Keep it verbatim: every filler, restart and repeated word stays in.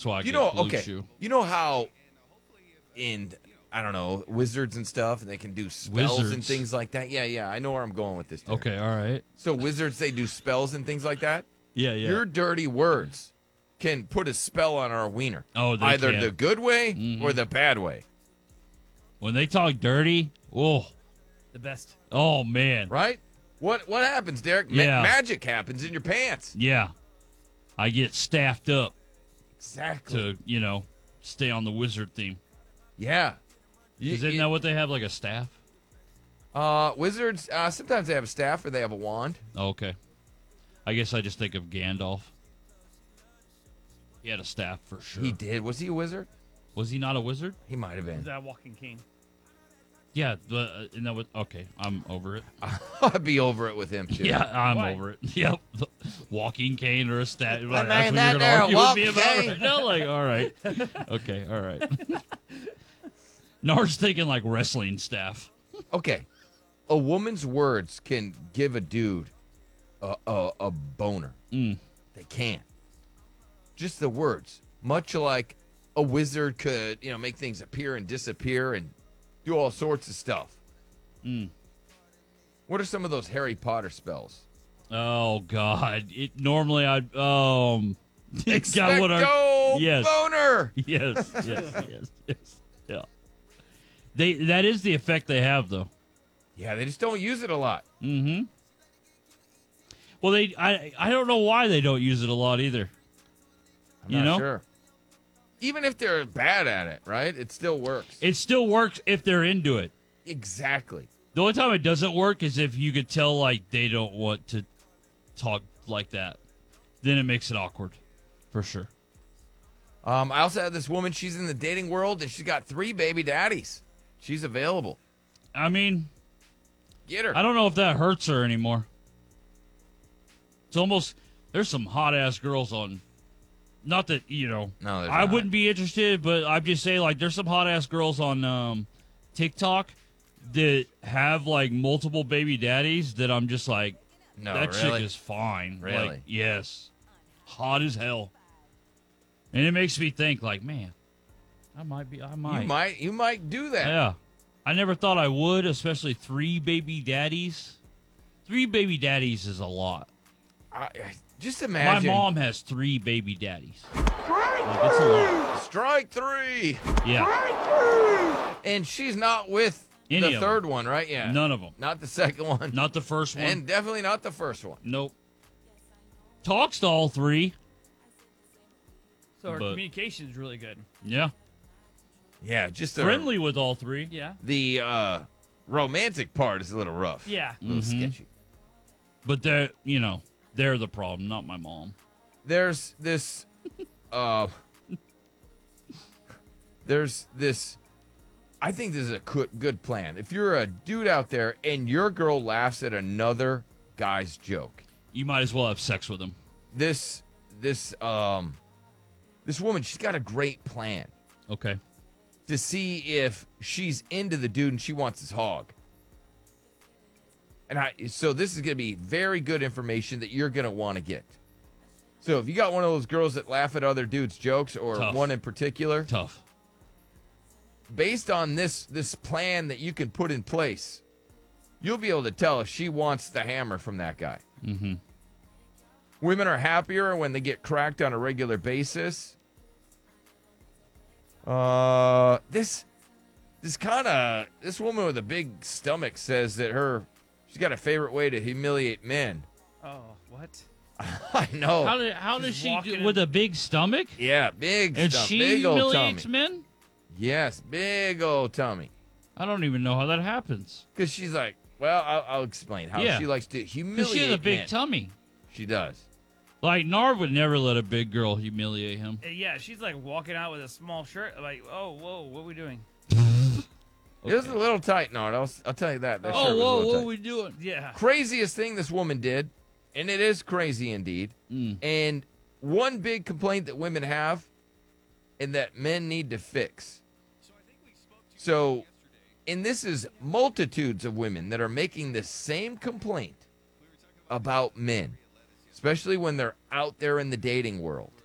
That's why I You get know, blue okay. chew. You know how in I don't know wizards and stuff, and they can do spells and Wizards. things like that. Yeah, yeah. I know where I'm going with this. Derek. Okay, all right. So wizards, they do spells and things like that. Yeah, yeah. Your dirty words can put a spell on our wiener. Oh, they either can. the good way Mhm. or the bad way. When they talk dirty, oh, The best. oh man, Right? What what happens, Derek? Ma- Yeah. magic happens in your pants. yeah. I get staffed up Exactly. to you know stay on the wizard theme. Yeah. You- Is isn't you- that what they have, like a staff? Uh, wizards, uh, sometimes they have a staff or they have a wand. Oh, okay. I guess I just think of Gandalf. He had a staff for sure. He did. Was he a wizard? Was he not a wizard? He might have been. That walking cane. Yeah, but uh, and that was okay. I'm over it. I'd be over it with him, too. Yeah, I'm Why? over it. Yep, walking cane or a staff. Hey, That's man, what that you're there gonna argue with me walking about. cane. Right now? Like, all right, okay, all right. Nard's thinking like wrestling staff. Okay. A woman's words can give a dude a, a, a boner. Mm. They can't. Just the words. Much like a wizard could, you know, make things appear and disappear and do all sorts of stuff. Mm. What are some of those Harry Potter spells? Oh God! It normally I'd um. Expecto what our- yes. boner. Yes, yes, yes, yes. Yeah. They that is the effect they have though. Yeah, they just don't use it a lot. Mm-hmm. Well, they I I don't know why they don't use it a lot either. I'm You not know? sure. Even if they're bad at it, right? It still works. It still works if they're into it. exactly. The only time it doesn't work is if you could tell like they don't want to talk like that. Then it makes it awkward, for sure. Um, I also have this woman. She's in the dating world, and she's got three baby daddies. She's available. I mean, Get her. I don't know if that hurts her anymore. It's almost there's some hot ass girls on. Not that you know, No, there's I not. wouldn't be interested, but I'm just saying like there's some hot ass girls on um, TikTok that have like multiple baby daddies that I'm just like No, that really? chick is fine. Really? Like, yes, hot as hell, and it makes me think like, man, I might be, I might, You might. You might do that. yeah. I never thought I would, especially three baby daddies. Three baby daddies is a lot. I, I- just My imagine. mom has three baby daddies. Like, it's a lot. Strike three. Yeah, And she's not with Any the of third one, right? Yeah. none of them. Not the second one. Not the first one. And definitely not the first one. Nope. Talks to all three. So our But- communication is really good. Yeah. Yeah, just the, Friendly with all three. Yeah. The uh, romantic part is a little rough. Yeah. A little Mhm. sketchy. But they're, you know, they're the problem, not my mom. There's this. Uh, there's this. I think this is a good, good plan. If you're a dude out there and your girl laughs at another guy's joke, You might as well have sex with them. this this um this woman, she's got a great plan Okay. to see if she's into the dude and she wants his hog. And I so this is going to be very good information that you're going to want to get. So if you got one of those girls that laugh at other dudes' jokes, or Tough. one in particular, Tough. based on this this plan that you can put in place, you'll be able to tell if she wants the hammer from that guy. Mm-hmm. Women are happier when they get cracked on a regular basis. Uh, this this kind of this woman with a big stomach says that her she's got a favorite way to humiliate men. Oh, what? I know. How, did, how does She's she walking do in- with a big stomach? yeah, big And stuff, she big old humiliates tummy. men? Yes, big old tummy. I don't even know how that happens. Because she's like, well, I'll, I'll explain how Yeah. she likes to 'Cause humiliate she has a big men. tummy. She does. Like, Nard would never let a big girl humiliate him. Uh, Yeah, she's like walking out with a small shirt. Like, oh, whoa, what are we doing? It was a little tight, Nard. I'll, I'll tell you that. that shirt Oh, was a whoa, little what tight. are we doing? Yeah. Craziest thing this woman did, and it is crazy indeed, Mm. and one big complaint that women have and that men need to fix. So, and this is multitudes of women that are making the same complaint about men, especially when they're out there in the dating world.